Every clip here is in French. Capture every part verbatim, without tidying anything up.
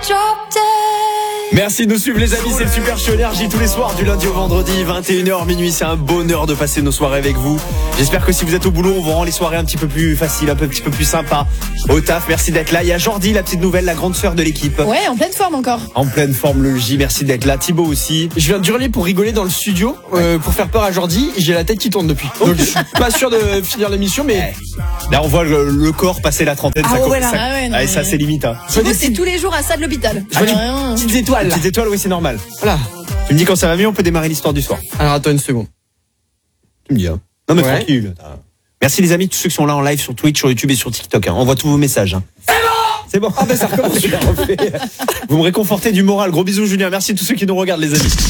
Merci de nous suivre les amis, c'est le Super Show Énergie tous les soirs du lundi au vendredi, vingt et une heures minuit, c'est un bonheur de passer nos soirées avec vous. J'espère que si vous êtes au boulot, on vous rend les soirées un petit peu plus faciles, un peu, petit peu plus sympa. Au taf, merci d'être là. Il y a Jordi, la petite nouvelle, la grande sœur de l'équipe. Ouais, en pleine forme encore. En pleine forme le J, merci d'être là. Thibaut aussi. Je viens d'hurler pour rigoler dans le studio, euh, pour faire peur à Jordi, j'ai la tête qui tourne depuis. Donc je suis pas sûr de finir l'émission, mais... Là on voit le, le corps passer la trentaine, Ah ça, ouais, ça, là. Ah ouais, non, allez, mais- ça c'est limite. Hein. Du coup, c'est tous les jours à ça de l'hôpital. Je vois des rien. petites étoiles là. Petite étoile, oui c'est normal. Voilà. Tu me dis quand ça va mieux, on peut démarrer l'histoire du soir. Alors attends une seconde. Tu me dis hein. Non mais Ouais. tranquille. Merci les amis, tous ceux qui sont là en live sur Twitch, sur YouTube et sur TikTok. Hein. On voit tous vos messages. Hein. C'est bon. Ah ben ça recommence. Je l'ai refait. Vous me réconfortez du moral. Gros bisous Julien. Merci à tous ceux qui nous regardent les amis.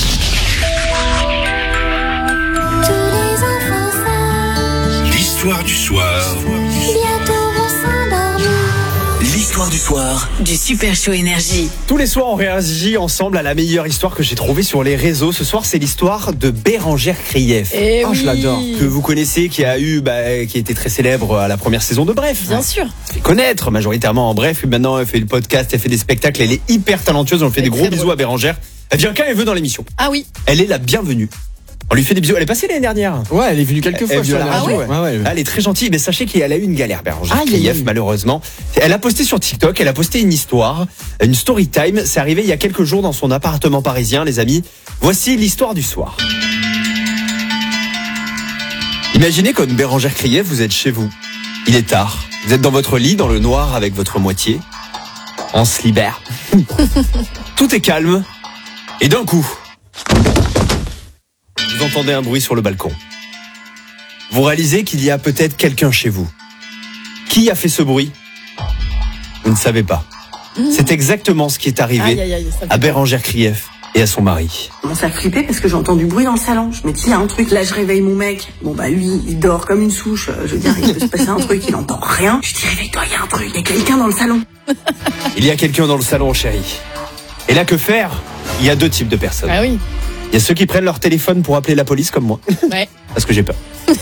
L'histoire du soir. L'histoire du soir. Du Super Show Énergie. Tous les soirs, on réagit ensemble à la meilleure histoire que j'ai trouvée sur les réseaux. Ce soir, c'est l'histoire de Bérengère Krief. Eh Oh, oui. je l'adore. Que vous connaissez, qui a eu, bah, qui était très célèbre à la première saison de Bref. Bien sûr. Elle fait connaître majoritairement en Bref. Et maintenant, elle fait le podcast, elle fait des spectacles. Elle est hyper talentueuse. On fait Elle des est gros très bisous drôle. à Bérengère. Elle vient quand elle veut dans l'émission. Ah oui. Elle est la bienvenue. On lui fait des bisous. Elle est passée l'année dernière. Ouais, elle est venue quelques Elle fois est sur venue la à la radio. radio, ouais. Ouais, ouais. Elle est très gentille, mais sachez qu'elle a eu une galère, Bérengère Aïe, aïe, Krief, aïe. malheureusement. Elle a posté sur TikTok, elle a posté une histoire, une story time. C'est arrivé il y a quelques jours dans son appartement parisien, les amis. Voici l'histoire du soir. Imaginez comme Bérengère Krief, vous êtes chez vous. Il est tard. Vous êtes dans votre lit, dans le noir, avec votre moitié. On se libère. Tout est calme. Et d'un coup, vous entendez un bruit sur le balcon. Vous réalisez qu'il y a peut-être quelqu'un chez vous. Qui a fait ce bruit ? Vous ne savez pas. C'est exactement ce qui est arrivé Aïe, aïe, aïe, ça fait à Bérengère Krief et à son mari. Je commence à flipper parce que j'entends du bruit dans le salon. Je me dis, il y a un truc. Là, je réveille mon mec. Bon, bah, lui, il dort comme une souche. Euh, Je veux dire, il peut se passer un truc, il entend rien. Je dis, réveille-toi, il y a un truc. Il y a quelqu'un dans le salon. Il y a quelqu'un dans le salon, chérie. Et là, que faire ? Il y a deux types de personnes. Ah oui. Il y a ceux qui prennent leur téléphone pour appeler la police, comme moi. Ouais. Parce que j'ai peur.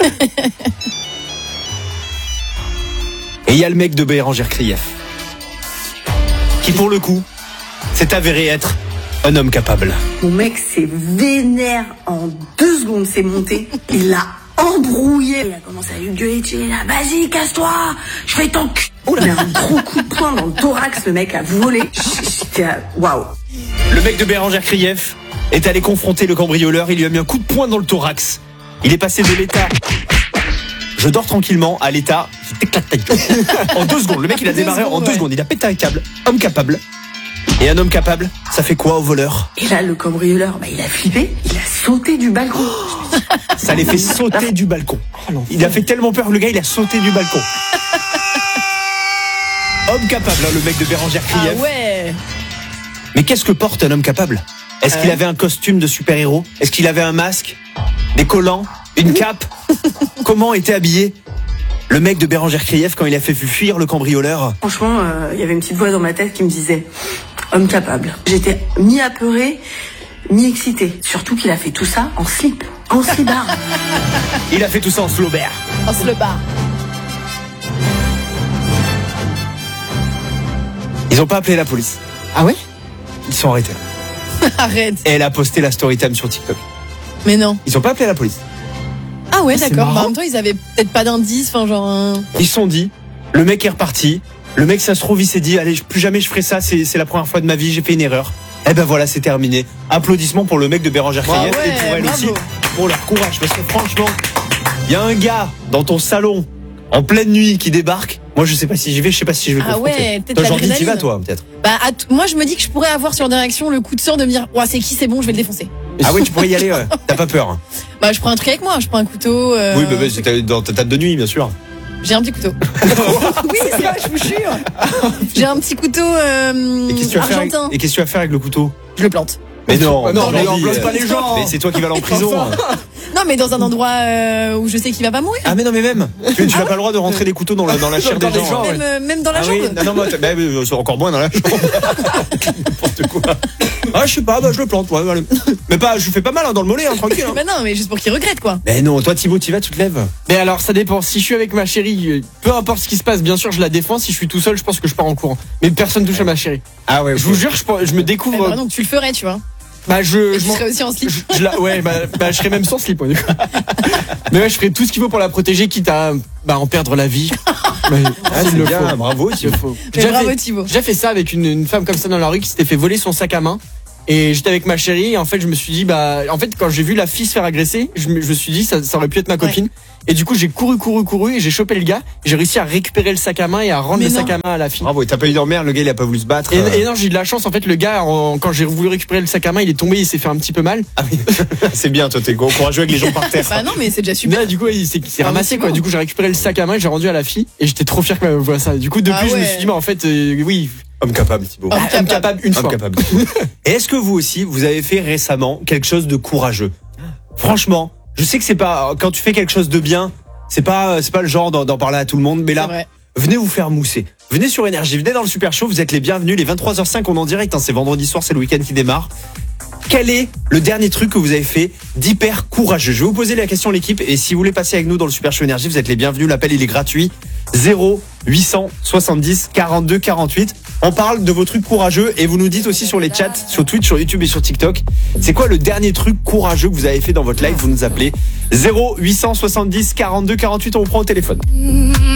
Et il y a le mec de Bérengère Krief. Qui, pour le coup, s'est avéré être un homme capable. Mon mec s'est vénère en deux secondes. C'est monté. Il l'a embrouillé. Il a commencé à lui gueuler. Tu es là, vas-y, casse-toi. Je fais ton cul. Il a un gros coup de poing dans le thorax. Le mec a volé. J'étais à- waouh. Le mec de Bérengère Krief est allé confronter le cambrioleur. Il lui a mis un coup de poing dans le thorax. Il est passé de l'état je dors tranquillement à l'état je t'éclate ta gueule. En deux secondes. Le mec il a Deux démarré en secondes, deux ouais. secondes. Il a pété un câble. Homme capable. Et un homme capable, ça fait quoi au voleur ? Et là, le cambrioleur, bah, il a flippé. Il a sauté du balcon. Ça les fait sauter du balcon. Il a fait tellement peur, le gars, il a sauté du balcon. Homme capable, hein, le mec de Bérengère Ah Krief. ouais. Mais qu'est-ce que porte un homme capable ? Est-ce qu'il Euh. avait un costume de super-héros ? Est-ce qu'il avait un masque ? Des collants ? Une cape ? Comment était habillé le mec de Bérengère Krief quand il a fait fuir le cambrioleur ? Franchement, euh, il y avait une petite voix dans ma tête qui me disait homme capable. J'étais mi apeurée, mi excitée. Surtout qu'il a fait tout ça en slip, en slibard. Il a fait tout ça en slobert. On se le barre. Ils ont pas appelé la police. Ah ouais? Ils sont arrêtés. Arrête. Et elle a posté la story time sur TikTok. Mais non. Ils ont pas appelé la police. Ah ouais, c'est d'accord. Bah, marrant. en même temps, ils avaient peut-être pas d'indice. Enfin, genre. un- Ils se sont dit, le mec est reparti. Le mec, ça se trouve, il s'est dit, allez, plus jamais je ferai ça, c'est, c'est la première fois de ma vie, j'ai fait une erreur. Eh ben voilà, c'est terminé. Applaudissements pour le mec de Bérengère Bravo. Krief Ouais, et pour elle bravo. aussi, pour leur courage. Parce que franchement, il y a un gars dans ton salon, en pleine nuit, qui débarque. Moi, je sais pas si j'y vais, je sais pas si je vais Ah confronter. ouais, peut-être Toi, Jordi, t'y l'adrénaline. vas, toi, peut-être. Bah, à t- moi, je me dis que je pourrais avoir sur des réactions le coup de sort de me dire, ouah, c'est qui, c'est bon, je vais le défoncer. Ah oui, tu pourrais y aller, ouais. T'as pas peur. Hein. Bah, je prends un truc avec moi. Je prends un couteau. euh, Oui, bah, bah, c'est dans ta table de nuit, bien sûr. J'ai un petit couteau. Oui, c'est ça, je vous jure. J'ai un petit couteau euh, Et qu'est-ce que tu vas faire avec, argentin. et qu'est-ce que tu vas faire avec le couteau? Je le plante. Mais non, non, mais Jordi, n'emblesse pas les gens. Mais c'est toi qui vas aller en prison. Non, mais dans un endroit euh, où je sais qu'il va pas mourir. Ah mais non mais même, tu, tu n'as pas le droit de rentrer des couteaux dans la, dans la chair Dans des les gens. gens, Même, euh, même dans la Ah jambe. oui, non, non, moi, t'as- bah, euh, c'est encore moins dans la chambre. N'importe quoi. Ah, je sais pas, bah, je le plante, ouais, allez. Mais pas, je fais pas mal hein, dans le mollet, hein, tranquille. Hein. Bah non, mais juste pour qu'il regrette, quoi. Mais non, toi Thibaut, tu vas, tu te lèves. Mais alors, ça dépend. Si je suis avec ma chérie, euh, peu importe ce qui se passe, bien sûr, je la défends. Si je suis tout seul, je pense que je pars en courant. Mais personne touche à ma chérie. Ah ouais. Je vous jure, je, pense- je me Eh découvre. bah, donc tu le ferais, tu vois. Bah, je. Et je tu m'en- serais aussi en slip. je, je la, ouais, bah, bah, je serais même sans slip. Ouais, du coup. Mais ouais, je ferais tout ce qu'il faut pour la protéger, quitte à bah, en perdre la vie. Mais, Ah, s'il c'est le bien, faut. bravo Il Thibaut. le faut. Mais J'ai bravo, fait- Thibaut. J'ai déjà fait ça avec une, une femme comme ça dans la rue qui s'était fait voler son sac à main. Et j'étais avec ma chérie et en fait je me suis dit bah en fait quand j'ai vu la fille se faire agresser je me, je me suis dit ça, ça aurait pu être ma copine et du coup j'ai couru couru couru et j'ai chopé le gars et j'ai réussi à récupérer le sac à main et à rendre Mais le non. sac à main à la fille. Bravo, et t'as pas eu d'emmerde, le gars il a pas voulu se battre. Et, euh. et non j'ai eu de la chance en fait le gars en- quand j'ai voulu récupérer le sac à main il est tombé il s'est fait un petit peu mal. Ah oui. C'est bien, toi t'es courageux avec les gens par terre. Bah non, mais c'est déjà super. Là du coup il s'est il s'est Ah, ramassé c'est quoi. bon. Du coup j'ai récupéré le sac à main et j'ai rendu à la fille et j'étais trop fier qu'elle me voie ça. Du coup depuis Ah je me ouais. suis dit bah en fait euh, oui Homme capable Thibaut. Homme homme capable une Homme fois. capable. Et est-ce que vous aussi, vous avez fait récemment quelque chose de courageux? Franchement, je sais que c'est pas quand tu fais quelque chose de bien, c'est pas c'est pas le genre d'en d'en parler à tout le monde, mais C'est là, vrai. venez vous faire mousser. Venez sur Énergie, venez dans le Super Show, vous êtes les bienvenus. Les vingt-trois heures cinq, on est en direct, hein, c'est vendredi soir, c'est le week-end qui démarre. Quel est le dernier truc que vous avez fait d'hyper courageux? Je vais vous poser la question l'équipe et si vous voulez passer avec nous dans le Super Show Énergie, vous êtes les bienvenus. L'appel il est gratuit. zéro huit cent soixante-dix quarante-deux quarante-huit. On parle de vos trucs courageux et vous nous dites aussi sur les chats, sur Twitch, sur YouTube et sur TikTok, c'est quoi le dernier truc courageux que vous avez fait dans votre live? Vous nous appelez zéro huit cent soixante-dix quarante-deux quarante-huit, on vous prend au téléphone.